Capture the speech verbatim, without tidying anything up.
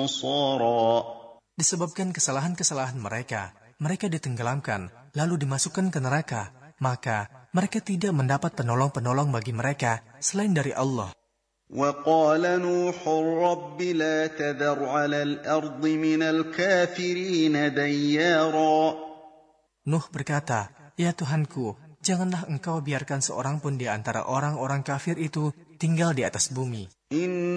صَارًا. Disebabkan kesalahan-kesalahan mereka, mereka ditenggelamkan, lalu dimasukkan ke neraka. Maka mereka tidak mendapat penolong-penolong bagi mereka selain dari Allah. وَقَالَ نُوحٌ رَبِّ لَا تَذَرْ عَلَى الْأَرْضِ مِنَ الْكَافِرِينَ دَيَّارًا. Nuh berkata, "Ya Tuhanku, janganlah engkau biarkan seorang pun di antara orang-orang kafir itu tinggal di atas bumi.